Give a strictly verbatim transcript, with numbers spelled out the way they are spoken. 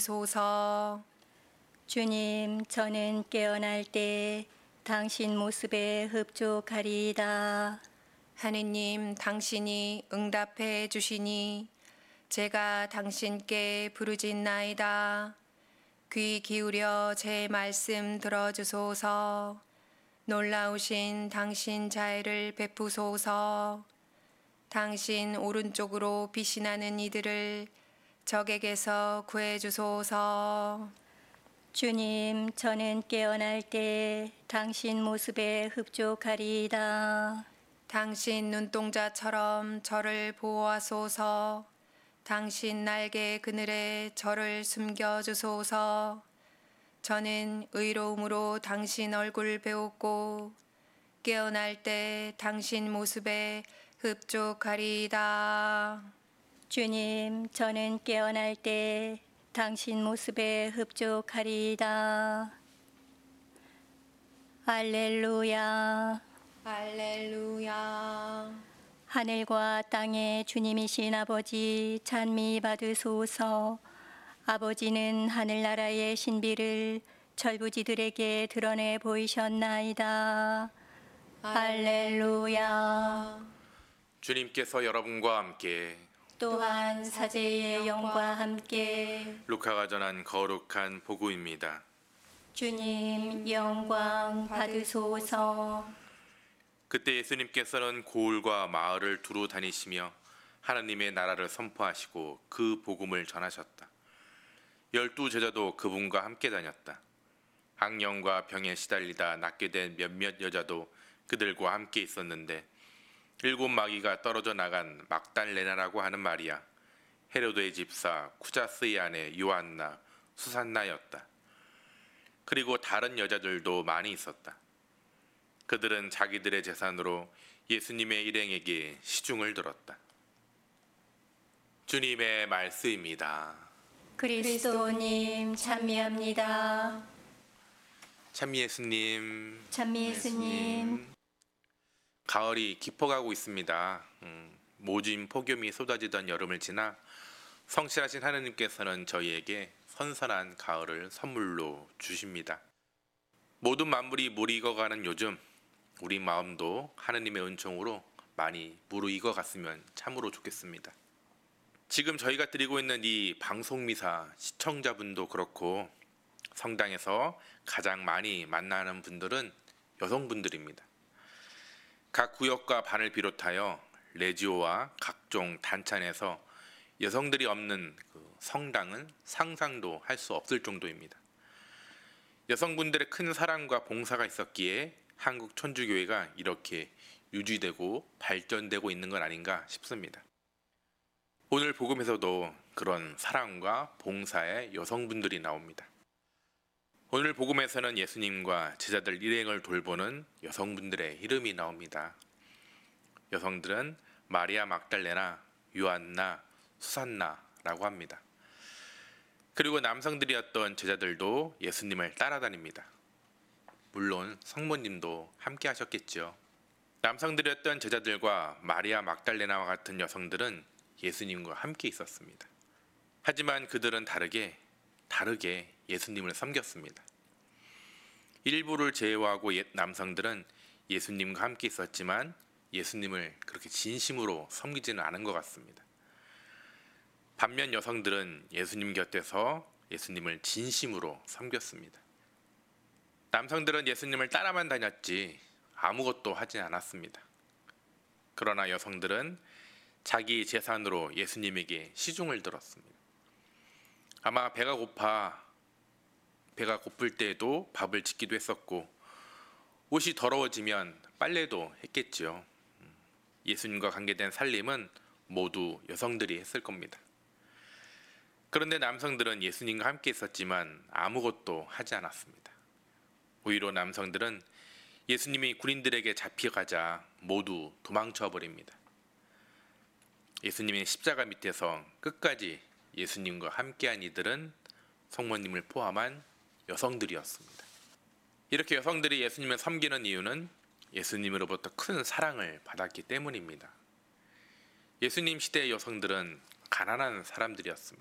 소서. 주님, 저는 깨어날 때 당신 모습에 흡족하리이다. 하느님, 당신이 응답해 주시니 제가 당신께 부르짖나이다. 귀 기울여 제 말씀 들어주소서. 놀라우신 당신 자애를 베푸소서. 당신 오른쪽으로 빛이 나는 이들을 적에게서 구해주소서. 주님, 저는 깨어날 때 당신 모습에 흡족하리이다. 당신 눈동자처럼 저를 보호하소서. 당신 날개 그늘에 저를 숨겨주소서. 저는 의로움으로 당신 얼굴 배웠고 깨어날 때 당신 모습에 흡족하리이다. 주님, 저는 깨어날 때 당신 모습에 흡족하리이다. 할렐루야. 할렐루야. 하늘과 땅의 주님이신 아버지 찬미 받으소서. 아버지는 하늘나라의 신비를 철부지들에게 드러내 보이셨나이다. 할렐루야. 주님께서 여러분과 함께 또한 사제의 영과 함께 루카가 전한 거룩한 복음입니다. 주님 영광 받으소서. 그때 예수님께서는 고을과 마을을 두루 다니시며 하나님의 나라를 선포하시고 그 복음을 전하셨다. 열두 제자도 그분과 함께 다녔다. 악령과 병에 시달리다 낫게 된 몇몇 여자도 그들과 함께 있었는데 일곱 마귀가 떨어져 나간 막달레나라고 하는 마리아, 헤로드의 집사 쿠자스의 아내 요한나, 수산나였다. 그리고 다른 여자들도 많이 있었다. 그들은 자기들의 재산으로 예수님의 일행에게 시중을 들었다. 주님의 말씀입니다. 그리스도님 찬미합니다. 찬미 예수님. 찬미 예수님. 가을이 깊어가고 있습니다. 음, 모진 폭염이 쏟아지던 여름을 지나 성실하신 하느님께서는 저희에게 선선한 가을을 선물로 주십니다. 모든 만물이 무르익어가는 요즘 우리 마음도 하느님의 은총으로 많이 무르익어갔으면 참으로 좋겠습니다. 지금 저희가 드리고 있는 이 방송미사 시청자분도 그렇고 성당에서 가장 많이 만나는 분들은 여성분들입니다. 각 구역과 반을 비롯하여 레지오와 각종 단찬에서 여성들이 없는 그 성당은 상상도 할 수 없을 정도입니다. 여성분들의 큰 사랑과 봉사가 있었기에 한국 천주교회가 이렇게 유지되고 발전되고 있는 건 아닌가 싶습니다. 오늘 복음에서도 그런 사랑과 봉사의 여성분들이 나옵니다. 오늘 복음에서는 예수님과 제자들 일행을 돌보는 여성분들의 이름이 나옵니다. 여성들은 마리아 막달레나, 요한나, 수산나라고 합니다. 그리고 남성들이었던 제자들도 예수님을 따라다닙니다. 물론 성모님도 함께 하셨겠죠. 남성들이었던 제자들과 마리아 막달레나와 같은 여성들은 예수님과 함께 있었습니다. 하지만 그들은 다르게 다르게 예수님을 섬겼습니다. 일부를 제외하고 남성들은 예수님과 함께 있었지만 예수님을 그렇게 진심으로 섬기지는 않은 것 같습니다. 반면 여성들은 예수님 곁에서 예수님을 진심으로 섬겼습니다. 남성들은 예수님을 따라만 다녔지 아무것도 하지 않았습니다. 그러나 여성들은 자기 재산으로 예수님에게 시중을 들었습니다. 아마 배가 고파 배가 고플 때에도 밥을 짓기도 했었고 옷이 더러워지면 빨래도 했겠지요. 예수님과 관계된 살림은 모두 여성들이 했을 겁니다. 그런데 남성들은 예수님과 함께 있었지만 아무것도 하지 않았습니다. 오히려 남성들은 예수님이 군인들에게 잡혀가자 모두 도망쳐 버립니다. 예수님의 십자가 밑에서 끝까지 예수님과 함께한 이들은 성모님을 포함한 여성들이었습니다. 이렇게 여성들이 예수님을 섬기는 이유는 예수님으로부터 큰 사랑을 받았기 때문입니다. 예수님 시대의 여성들은 가난한 사람들이었습니다.